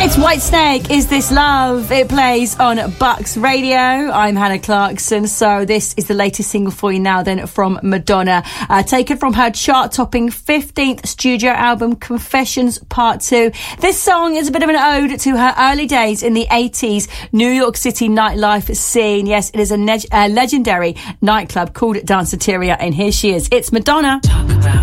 It's Whitesnake, Is This Love? It plays on Bucks Radio. I'm Hannah Clarkson. So this is the latest single for you now then from Madonna. Taken from her chart-topping 15th studio album, Confessions Part 2. This song is a bit of an ode to her early days in the 80s New York City nightlife scene. Yes, it is a legendary nightclub called Danceteria, and here she is. It's Madonna.